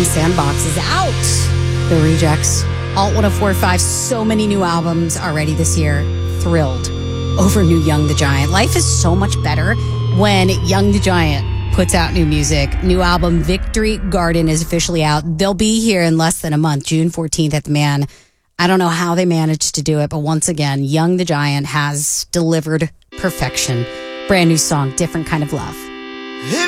Sandbox is out. The Rejects. Alt 104.5. So many new albums already this year. Thrilled over new Young the Giant. Life is so much better when Young the Giant puts out new music. New album Victory Garden is officially out. They'll be here in less than a month, June 14th at the Man. I don't know how they managed to do it, but once again, Young the Giant has delivered perfection. Brand new song, Different Kind of Love.